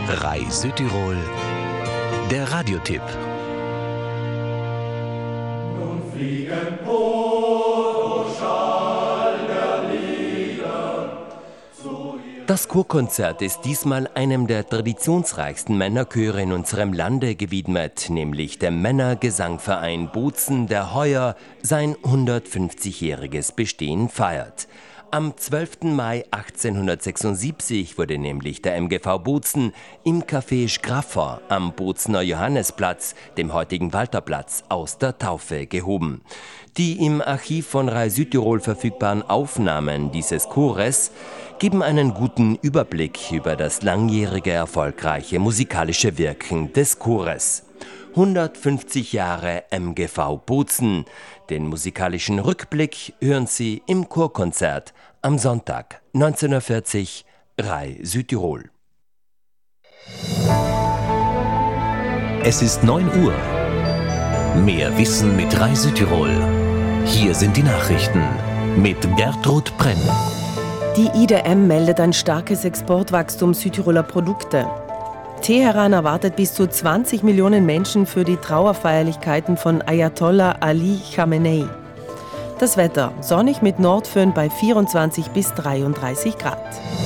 RAI Südtirol, der Radiotipp. Nun fliegen Poroschall der Lieder. Das Chorkonzert ist diesmal einem der traditionsreichsten Männerchöre in unserem Lande gewidmet, nämlich dem Männergesangverein Bozen, der heuer sein 150-jähriges Bestehen feiert. Am 12. Mai 1876 wurde nämlich der MGV Bozen im Café Schraffer am Bozener Johannesplatz, dem heutigen Walterplatz, aus der Taufe gehoben. Die im Archiv von RAI Südtirol verfügbaren Aufnahmen dieses Chores geben einen guten Überblick über das langjährige erfolgreiche musikalische Wirken des Chores. 150 Jahre MGV Bozen. Den musikalischen Rückblick hören Sie im Chorkonzert am Sonntag, 19:40 Uhr, RAI Südtirol. Es ist 9 Uhr. Mehr Wissen mit RAI Südtirol. Hier sind die Nachrichten mit Gertrud Brenn. Die IDM meldet ein starkes Exportwachstum Südtiroler Produkte. Teheran erwartet bis zu 20 Millionen Menschen für die Trauerfeierlichkeiten von Ayatollah Ali Khamenei. Das Wetter: sonnig mit Nordföhn bei 24 bis 33 Grad.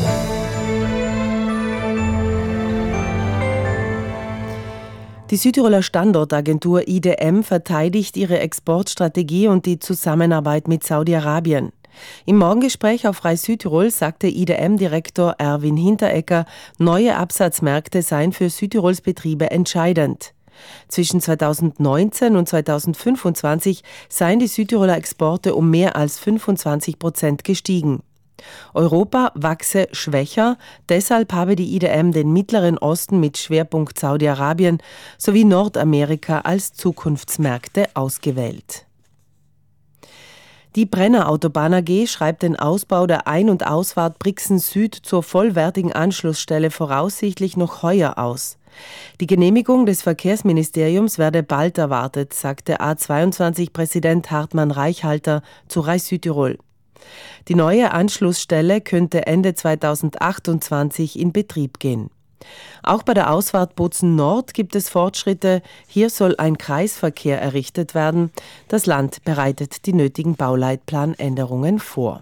Die Südtiroler Standortagentur IDM verteidigt ihre Exportstrategie und die Zusammenarbeit mit Saudi-Arabien. Im Morgengespräch auf RAI Südtirol sagte IDM-Direktor Erwin Hinteregger, neue Absatzmärkte seien für Südtirols Betriebe entscheidend. Zwischen 2019 und 2025 seien die Südtiroler Exporte um mehr als 25% gestiegen. Europa wachse schwächer, deshalb habe die IDM den Mittleren Osten mit Schwerpunkt Saudi-Arabien sowie Nordamerika als Zukunftsmärkte ausgewählt. Die Brenner Autobahn AG schreibt den Ausbau der Ein- und Ausfahrt Brixen Süd zur vollwertigen Anschlussstelle voraussichtlich noch heuer aus. Die Genehmigung des Verkehrsministeriums werde bald erwartet, sagte A22-Präsident Hartmann Reichhalter zu RAI Südtirol. Die neue Anschlussstelle könnte Ende 2028 in Betrieb gehen. Auch bei der Ausfahrt Bozen Nord gibt es Fortschritte. Hier soll ein Kreisverkehr errichtet werden. Das Land bereitet die nötigen Bauleitplanänderungen vor.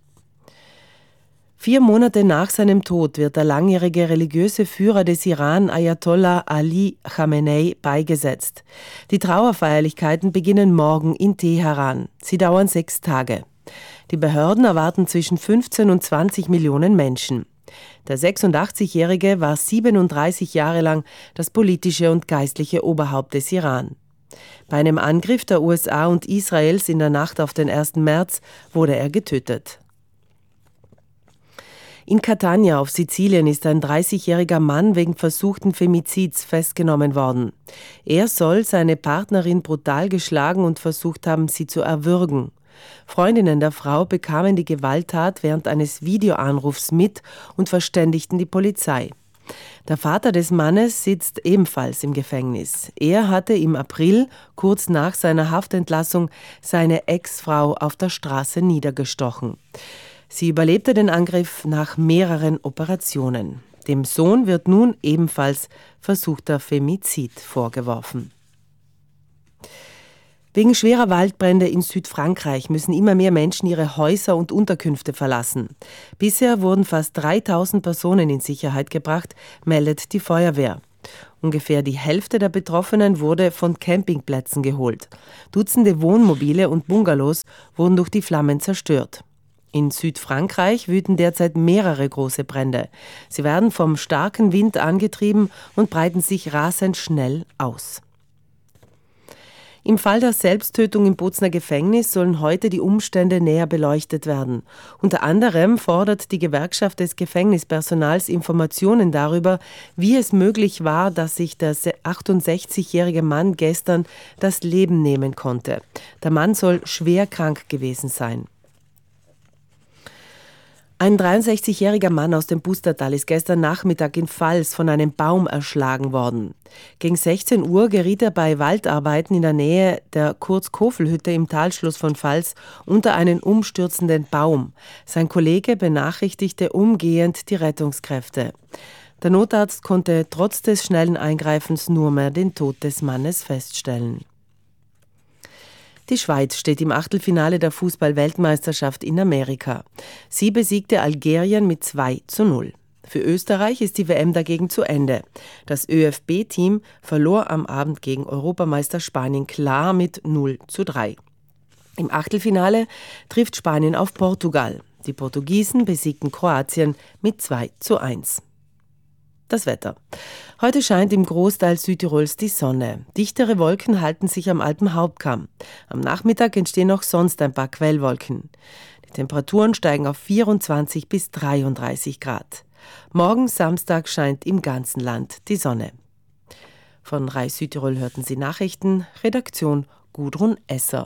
4 Monate nach seinem Tod wird der langjährige religiöse Führer des Iran, Ayatollah Ali Khamenei, beigesetzt. Die Trauerfeierlichkeiten beginnen morgen in Teheran. Sie dauern 6 Tage. Die Behörden erwarten zwischen 15 und 20 Millionen Menschen. Der 86-Jährige war 37 Jahre lang das politische und geistliche Oberhaupt des Iran. Bei einem Angriff der USA und Israels in der Nacht auf den 1. März wurde er getötet. In Catania auf Sizilien ist ein 30-jähriger Mann wegen versuchten Femizids festgenommen worden. Er soll seine Partnerin brutal geschlagen und versucht haben, sie zu erwürgen. Freundinnen der Frau bekamen die Gewalttat während eines Videoanrufs mit und verständigten die Polizei. Der Vater des Mannes sitzt ebenfalls im Gefängnis. Er hatte im April, kurz nach seiner Haftentlassung, seine Ex-Frau auf der Straße niedergestochen. Sie überlebte den Angriff nach mehreren Operationen. Dem Sohn wird nun ebenfalls versuchter Femizid vorgeworfen. Wegen schwerer Waldbrände in Südfrankreich müssen immer mehr Menschen ihre Häuser und Unterkünfte verlassen. Bisher wurden fast 3000 Personen in Sicherheit gebracht, meldet die Feuerwehr. Ungefähr die Hälfte der Betroffenen wurde von Campingplätzen geholt. Dutzende Wohnmobile und Bungalows wurden durch die Flammen zerstört. In Südfrankreich wüten derzeit mehrere große Brände. Sie werden vom starken Wind angetrieben und breiten sich rasend schnell aus. Im Fall der Selbsttötung im Bozener Gefängnis sollen heute die Umstände näher beleuchtet werden. Unter anderem fordert die Gewerkschaft des Gefängnispersonals Informationen darüber, wie es möglich war, dass sich der 68-jährige Mann gestern das Leben nehmen konnte. Der Mann soll schwer krank gewesen sein. Ein 63-jähriger Mann aus dem Pustertal ist gestern Nachmittag in Vals von einem Baum erschlagen worden. Gegen 16 Uhr geriet er bei Waldarbeiten in der Nähe der Kurz-Kofel-Hütte im Talschluss von Vals unter einen umstürzenden Baum. Sein Kollege benachrichtigte umgehend die Rettungskräfte. Der Notarzt konnte trotz des schnellen Eingreifens nur mehr den Tod des Mannes feststellen. Die Schweiz steht im Achtelfinale der Fußball-Weltmeisterschaft in Amerika. Sie besiegte Algerien mit 2:0. Für Österreich ist die WM dagegen zu Ende. Das ÖFB-Team verlor am Abend gegen Europameister Spanien klar mit 0:3. Im Achtelfinale trifft Spanien auf Portugal. Die Portugiesen besiegten Kroatien mit 2:1. Das Wetter. Heute scheint im Großteil Südtirols die Sonne. Dichtere Wolken halten sich am Alpenhauptkamm. Am Nachmittag entstehen auch sonst ein paar Quellwolken. Die Temperaturen steigen auf 24 bis 33 Grad. Morgen Samstag scheint im ganzen Land die Sonne. Von RAI Südtirol hörten Sie Nachrichten. Redaktion Gudrun Esser.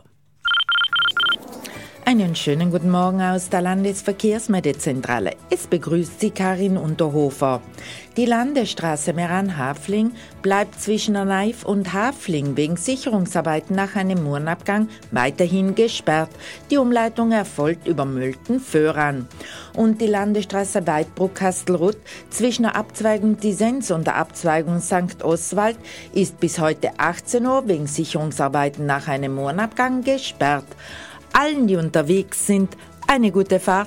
Einen schönen guten Morgen aus der Landesverkehrsmedizentrale. Es begrüßt Sie Karin Unterhofer. Die Landesstraße Meran-Hafling bleibt zwischen Naif und Hafling wegen Sicherungsarbeiten nach einem Murnabgang weiterhin gesperrt. Die Umleitung erfolgt über Mölten-Föhran. Und die Landesstraße Weidbruck-Kastelruth zwischen der Abzweigung Disenz und der Abzweigung St. Oswald ist bis heute 18 Uhr wegen Sicherungsarbeiten nach einem Murnabgang gesperrt. Allen, die unterwegs sind, eine gute Fahrt.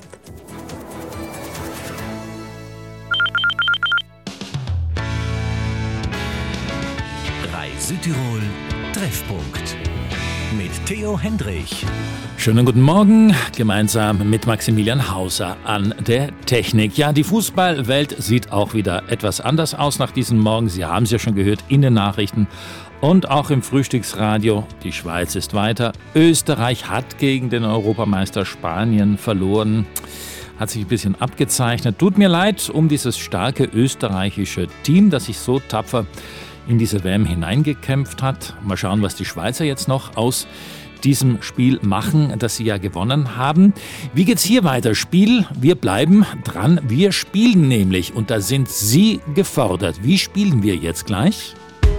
RAI Südtirol Treffpunkt mit Theo Hendrich. Schönen guten Morgen, gemeinsam mit Maximilian Hauser an der Technik. Ja, die Fußballwelt sieht auch wieder etwas anders aus nach diesem Morgen. Sie haben es ja schon gehört in den Nachrichten und auch im Frühstücksradio. Die Schweiz ist weiter. Österreich hat gegen den Europameister Spanien verloren. Hat sich ein bisschen abgezeichnet. Tut mir leid um dieses starke österreichische Team, das sich so tapfer in diese WM hineingekämpft hat. Mal schauen, was die Schweizer jetzt noch aus diesem Spiel machen, das sie ja gewonnen haben. Wie geht's hier weiter? Spiel, wir bleiben dran. Wir spielen nämlich und da sind Sie gefordert. Wie spielen wir jetzt gleich?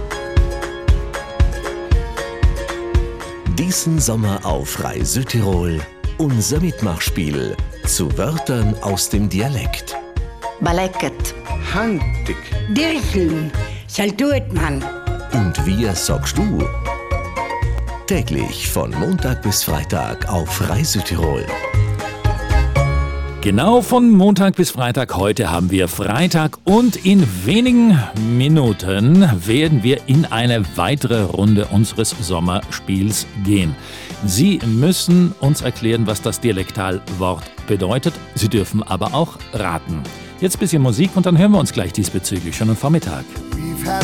Diesen Sommer auf RAI Südtirol unser Mitmachspiel zu Wörtern aus dem Dialekt. Baleket, Handig, Dircheln, Saltuetmann. Und wie sagst du? Täglich von Montag bis Freitag auf RAI Südtirol. Genau, von Montag bis Freitag. Heute haben wir Freitag und in wenigen Minuten werden wir in eine weitere Runde unseres Sommerspiels gehen. Sie müssen uns erklären, was das Dialektalwort bedeutet. Sie dürfen aber auch raten. Jetzt ein bisschen Musik und dann hören wir uns gleich diesbezüglich schon am Vormittag.